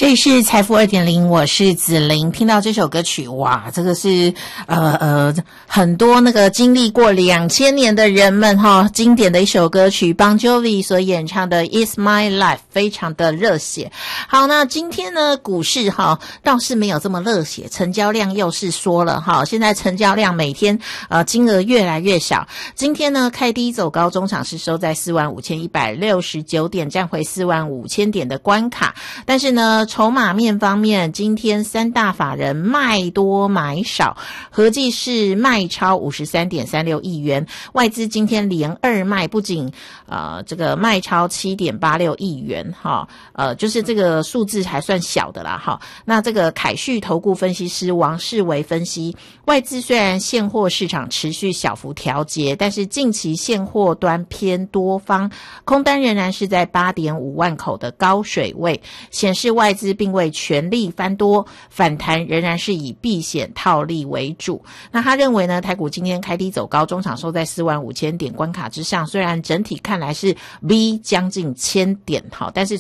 这里是财富 2.0， 我是子玲。听到这首歌曲，哇，这个是很多那个经历过2000年的人们经典的一首歌曲 Bon Jovi 所演唱的 It's My Life， 非常的热血。好，那今天呢股市倒是没有这么热血，成交量又是缩了现在成交量每天金额越来越小。今天呢开低走高，中场是收在 45,169 点，站回 45,000 点的关卡。但是呢筹码面方面，今天三大法人卖多买少，合计是卖超 53.36 亿元，外资今天连二卖，不仅这个卖超 7.86 亿元就是这个数字还算小的啦那这个凯旭投顾分析师王世维分析，外资虽然现货市场持续小幅调节，但是近期现货端偏多方，空单仍然是在 8.5 万口的高水位，显示外资并未全力翻多，反弹仍然是以避险套利为主。那他认为呢，台股今天开低走高，中场收在 45,000 点关卡之上，虽然整体看来是 V 将近1000点但是